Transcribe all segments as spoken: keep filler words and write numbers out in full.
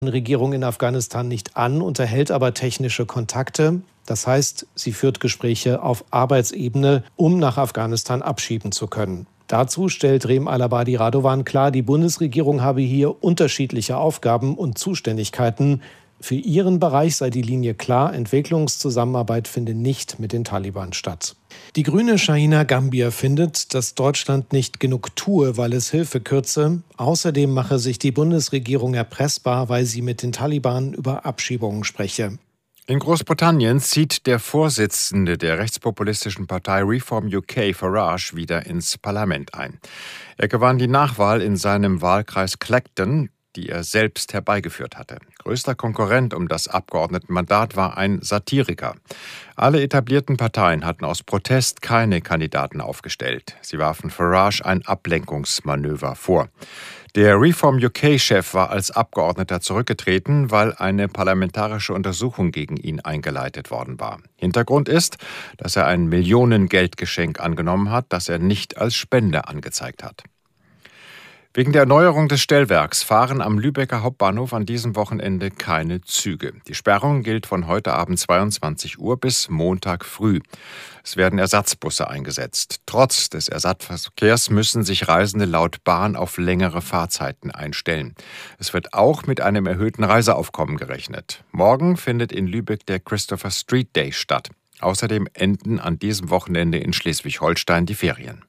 Regierung in Afghanistan nicht an, unterhält aber technische Kontakte. Das heißt, sie führt Gespräche auf Arbeitsebene, um nach Afghanistan abschieben zu können. Dazu stellt Reem Al-Abadi Radovan klar, die Bundesregierung habe hier unterschiedliche Aufgaben und Zuständigkeiten. Für ihren Bereich sei die Linie klar, Entwicklungszusammenarbeit finde nicht mit den Taliban statt. Die grüne Shahina Gambier findet, dass Deutschland nicht genug tue, weil es Hilfe kürze. Außerdem mache sich die Bundesregierung erpressbar, weil sie mit den Taliban über Abschiebungen spreche. In Großbritannien zieht der Vorsitzende der rechtspopulistischen Partei Reform U K, Farage, wieder ins Parlament ein. Er gewann die Nachwahl in seinem Wahlkreis Clacton, die er selbst herbeigeführt hatte. Größter Konkurrent um das Abgeordnetenmandat war ein Satiriker. Alle etablierten Parteien hatten aus Protest keine Kandidaten aufgestellt. Sie warfen Farage ein Ablenkungsmanöver vor. Der Reform U K-Chef war als Abgeordneter zurückgetreten, weil eine parlamentarische Untersuchung gegen ihn eingeleitet worden war. Hintergrund ist, dass er ein Millionengeldgeschenk angenommen hat, das er nicht als Spende angezeigt hat. Wegen der Erneuerung des Stellwerks fahren am Lübecker Hauptbahnhof an diesem Wochenende keine Züge. Die Sperrung gilt von heute Abend zweiundzwanzig Uhr bis Montag früh. Es werden Ersatzbusse eingesetzt. Trotz des Ersatzverkehrs müssen sich Reisende laut Bahn auf längere Fahrzeiten einstellen. Es wird auch mit einem erhöhten Reiseaufkommen gerechnet. Morgen findet in Lübeck der Christopher Street Day statt. Außerdem enden an diesem Wochenende in Schleswig-Holstein die Ferien.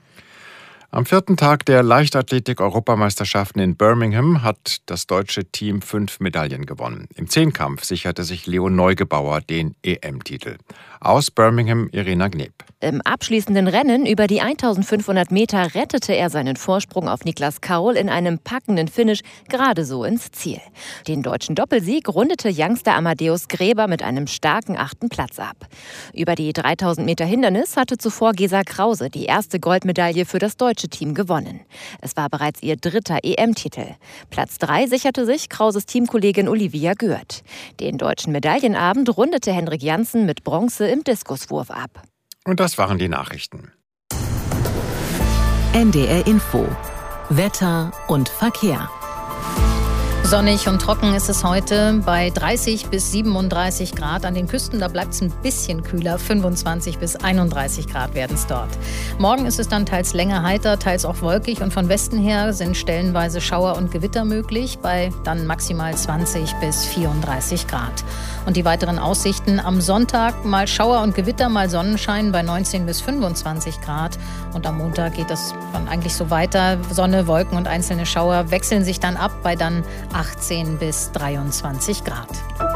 Am vierten Tag der Leichtathletik-Europameisterschaften in Birmingham hat das deutsche Team fünf Medaillen gewonnen. Im Zehnkampf sicherte sich Leo Neugebauer den E M-Titel. Aus Birmingham Irina Gneb. Im abschließenden Rennen über die eintausendfünfhundert Meter rettete er seinen Vorsprung auf Niklas Kaul in einem packenden Finish gerade so ins Ziel. Den deutschen Doppelsieg rundete Youngster Amadeus Gräber mit einem starken achten Platz ab. Über die dreitausend Meter Hindernis hatte zuvor Gesa Krause die erste Goldmedaille für das deutsche Team gewonnen. Es war bereits ihr dritter E M-Titel. Platz drei sicherte sich Krauses Teamkollegin Olivia Gürt. Den deutschen Medaillenabend rundete Henrik Janssen mit Bronze im Diskuswurf ab. Und das waren die Nachrichten. N D R Info. Wetter und Verkehr. Sonnig und trocken ist es heute bei dreißig bis siebenunddreißig Grad. An den Küsten, da bleibt es ein bisschen kühler. fünfundzwanzig bis einunddreißig Grad werden es dort. Morgen ist es dann teils länger heiter, teils auch wolkig. Und von Westen her sind stellenweise Schauer und Gewitter möglich bei dann maximal zwanzig bis vierunddreißig Grad. Und die weiteren Aussichten: am Sonntag mal Schauer und Gewitter, mal Sonnenschein bei neunzehn bis fünfundzwanzig Grad. Und am Montag geht das dann eigentlich so weiter. Sonne, Wolken und einzelne Schauer wechseln sich dann ab bei dann achtzehn bis dreiundzwanzig Grad.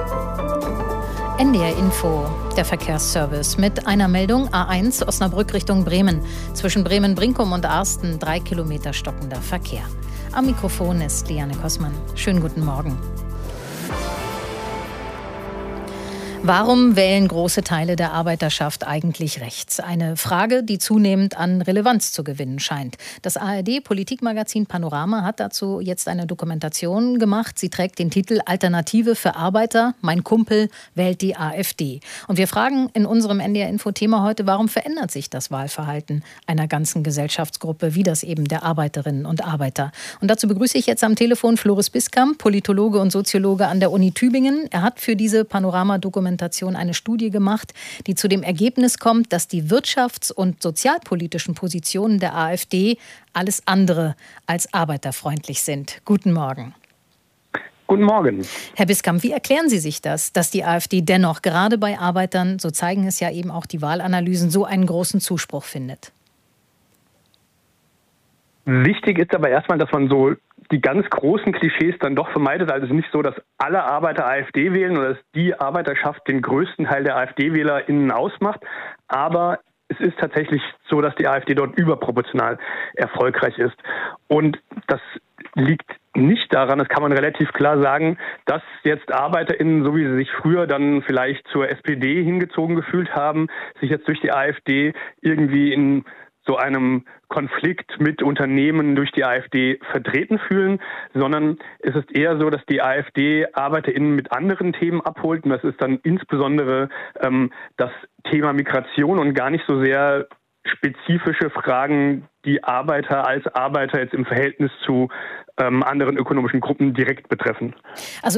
N D R Info, der Verkehrsservice mit einer Meldung: A eins Osnabrück Richtung Bremen. Zwischen Bremen-Brinkum und Arsten drei Kilometer stockender Verkehr. Am Mikrofon ist Liane Kossmann. Schönen guten Morgen. Warum wählen große Teile der Arbeiterschaft eigentlich rechts? Eine Frage, die zunehmend an Relevanz zu gewinnen scheint. Das A R D-Politikmagazin Panorama hat dazu jetzt eine Dokumentation gemacht. Sie trägt den Titel Alternative für Arbeiter. Mein Kumpel wählt die AfD. Und wir fragen in unserem N D R-Info-Thema heute, warum verändert sich das Wahlverhalten einer ganzen Gesellschaftsgruppe, wie das eben der Arbeiterinnen und Arbeiter? Und dazu begrüße ich jetzt am Telefon Floris Biskamp, Politologe und Soziologe an der Uni Tübingen. Er hat für diese Panorama-Dokumentation eine Studie gemacht, die zu dem Ergebnis kommt, dass die wirtschafts- und sozialpolitischen Positionen der AfD alles andere als arbeiterfreundlich sind. Guten Morgen. Guten Morgen. Herr Biskamp, wie erklären Sie sich das, dass die AfD dennoch gerade bei Arbeitern, so zeigen es ja eben auch die Wahlanalysen, so einen großen Zuspruch findet? Wichtig ist aber erstmal, dass man so die ganz großen Klischees dann doch vermeidet. Also es ist nicht so, dass alle Arbeiter AfD wählen oder dass die Arbeiterschaft den größten Teil der AfD-WählerInnen ausmacht. Aber es ist tatsächlich so, dass die AfD dort überproportional erfolgreich ist. Und das liegt nicht daran, das kann man relativ klar sagen, dass jetzt ArbeiterInnen, so wie sie sich früher dann vielleicht zur S P D hingezogen gefühlt haben, sich jetzt durch die AfD irgendwie in so einem Konflikt mit Unternehmen durch die AfD vertreten fühlen, sondern es ist eher so, dass die AfD ArbeiterInnen mit anderen Themen abholt. Und das ist dann insbesondere ähm, das Thema Migration und gar nicht so sehr spezifische Fragen, die Arbeiter als Arbeiter jetzt im Verhältnis zu ähm, anderen ökonomischen Gruppen direkt betreffen. Also